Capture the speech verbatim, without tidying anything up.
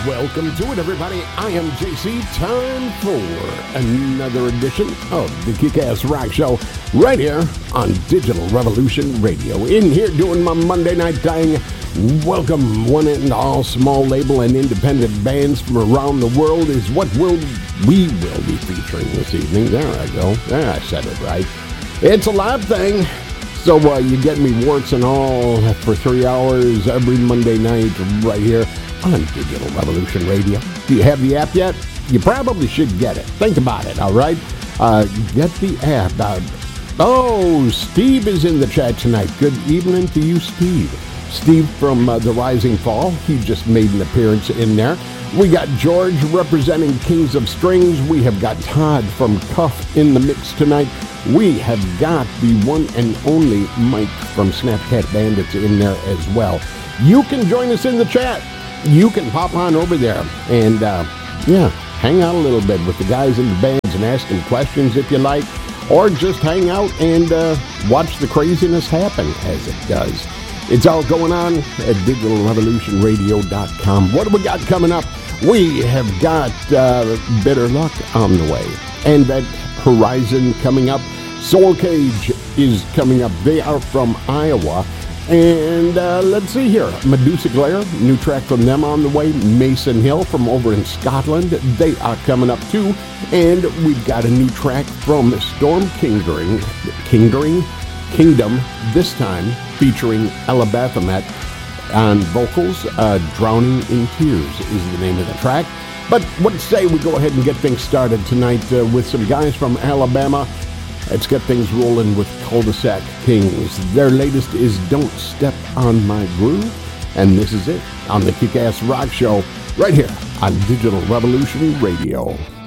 Welcome to it, everybody. I am J C. Time for another edition of the Kick-Ass Rock Show right here on Digital Revolution Radio. In here doing my Monday night thing. Welcome, one and all small label and independent bands from around the world is what we'll, we will be featuring this evening. There I go. There, I said it right. It's a live thing. So uh, you get me warts and all for three hours every Monday night right here on Digital Revolution Radio. Do you have the app yet? You probably should get it. Think about it, all right? Uh, get the app. Uh, oh, Steve is in the chat tonight. Good evening to you, Steve. Steve from uh, The Rising Fall. He just made an appearance in there. We got George representing Kings of Strings. We have got Todd from Cuff in the mix tonight. We have got the one and only Mike from Snapcat Bandits in there as well. You can join us in the chat. You can pop on over there and, uh, yeah, hang out a little bit with the guys in the bands and ask them questions if you like, or just hang out and uh, watch the craziness happen as it does. It's all going on at digital revolution radio dot com. What do we got coming up? We have got uh, Bitter Luck on the way, and that Horizon coming up. Soul Cage is coming up. They are from Iowa. And uh, let's see here. Medusa Glare, new track from them on the way. Mason Hill from over in Scotland. They are coming up too. And we've got a new track from Storm Kingdom, Kingdom, Kingdom this time featuring Ella Baphomet on vocals. Uh, Drowning in Tears is the name of the track. But what say we go ahead and get things started tonight uh, with some guys from Alabama. Let's get things rolling with Cul-de-Sac Kings. Their latest is Don't Step on My Groove. And this is it on the Kick-Ass Rock Show right here on Digital Revolution Radio.